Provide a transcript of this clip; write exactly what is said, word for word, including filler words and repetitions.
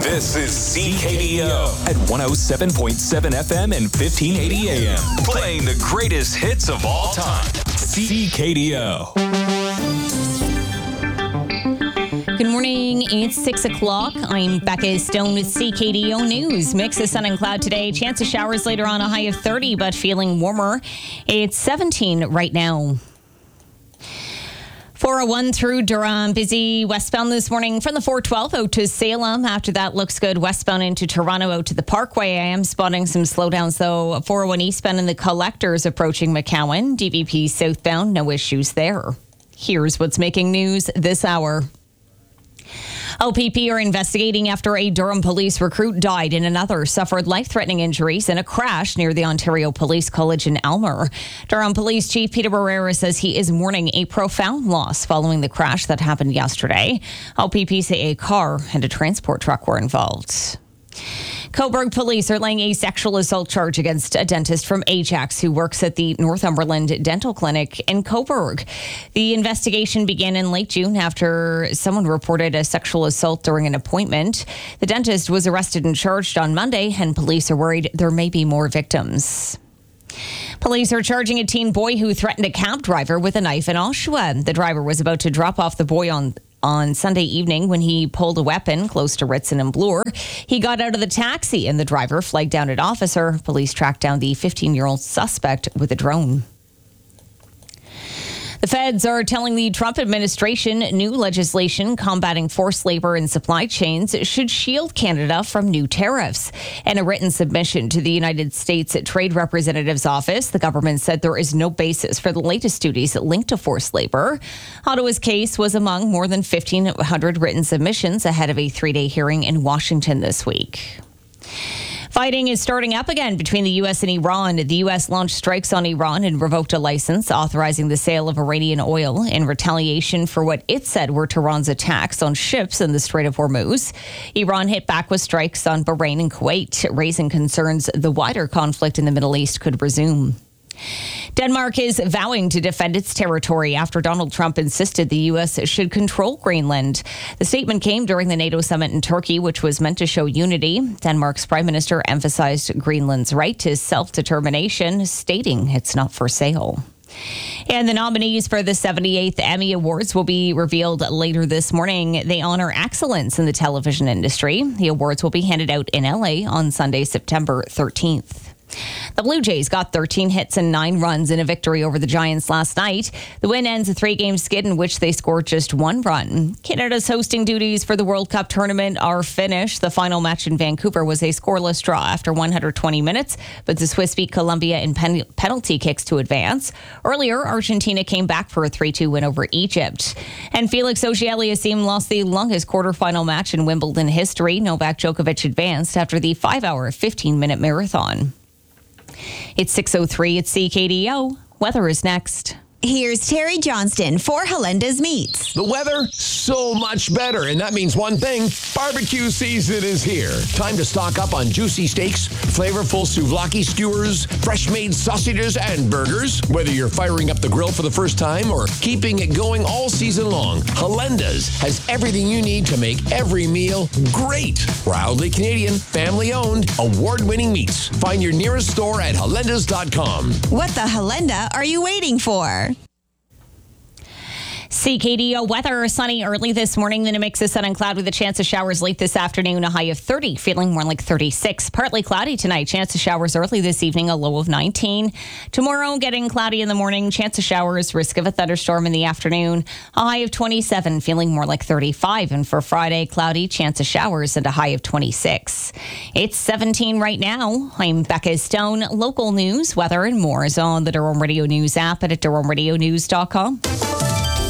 This is C K D O at one oh seven point seven F M and fifteen eighty A M. Playing the greatest hits of all time. C K D O. Good morning. It's six o'clock. I'm Becca Stone with C K D O News. Mix of sun and cloud today. Chance of showers later on, a high of thirty, but feeling warmer. It's seventeen right now. four oh one through Durham. Busy westbound this morning from the four twelve out to Salem. After that, looks good westbound into Toronto out to the Parkway. I am spotting some slowdowns, though. four oh one eastbound in the Collectors approaching McCowan. D V P southbound, no issues there. Here's what's making news this hour. O P P are investigating after a Durham police recruit died and another suffered life-threatening injuries in a crash near the Ontario Police College in Elmer. Durham Police Chief Peter Barrera says he is mourning a profound loss following the crash that happened yesterday. O P P say a car and a transport truck were involved. Cobourg police are laying a sexual assault charge against a dentist from Ajax who works at the Northumberland Dental Clinic in Cobourg. The investigation began in late June after someone reported a sexual assault during an appointment. The dentist was arrested and charged on Monday, and police are worried there may be more victims. Police are charging a teen boy who threatened a cab driver with a knife in Oshawa. The driver was about to drop off the boy on on Sunday evening when he pulled a weapon close to Ritson and Bloor. He got out of the taxi and the driver flagged down an officer. Police tracked down the fifteen-year-old suspect with a drone. The feds are telling the Trump administration new legislation combating forced labor in supply chains should shield Canada from new tariffs. In a written submission to the United States Trade Representative's office, the government said there is no basis for the latest duties linked to forced labor. Ottawa's case was among more than fifteen hundred written submissions ahead of a three-day hearing in Washington this week. Fighting is starting up again between the U S and Iran. The U S launched strikes on Iran and revoked a license authorizing the sale of Iranian oil in retaliation for what it said were Tehran's attacks on ships in the Strait of Hormuz. Iran hit back with strikes on Bahrain and Kuwait, raising concerns the wider conflict in the Middle East could resume. Denmark is vowing to defend its territory after Donald Trump insisted the U S should control Greenland. The statement came during the NATO summit in Turkey, which was meant to show unity. Denmark's prime minister emphasized Greenland's right to self-determination, stating it's not for sale. And the nominees for the seventy-eighth Emmy Awards will be revealed later this morning. They honor excellence in the television industry. The awards will be handed out in L A on Sunday, September thirteenth. The Blue Jays got thirteen hits and nine runs in a victory over the Giants last night. The win ends a three-game skid in which they scored just one run. Canada's hosting duties for the World Cup tournament are finished. The final match in Vancouver was a scoreless draw after one hundred twenty minutes, but the Swiss beat Colombia in pen- penalty kicks to advance. Earlier, Argentina came back for a three two win over Egypt. And Felix Auger-Aliassime lost the longest quarterfinal match in Wimbledon history. Novak Djokovic advanced after the five-hour, fifteen-minute marathon. It's six oh three at C K D O. Weather is next. Here's Terry Johnston for Halenda's Meats. The weather, so much better, and that means one thing, barbecue season is here. Time to stock up on juicy steaks, flavorful souvlaki skewers, fresh-made sausages, and burgers. Whether you're firing up the grill for the first time or keeping it going all season long, Halenda's has everything you need to make every meal great. Proudly Canadian, family-owned, award-winning meats. Find your nearest store at halendas dot com. What the Halenda are you waiting for? C K D O weather, sunny early this morning, then a mix of sun and cloud with a chance of showers late this afternoon, a high of thirty, feeling more like thirty-six. Partly cloudy tonight, chance of showers early this evening, a low of nineteen. Tomorrow, getting cloudy in the morning, chance of showers, risk of a thunderstorm in the afternoon, a high of twenty-seven, feeling more like thirty-five. And for Friday, cloudy, chance of showers and a high of twenty-six. It's seventeen right now. I'm Becca Stone. Local news, weather, and more is on the Durham Radio News app and at durham radio news dot com.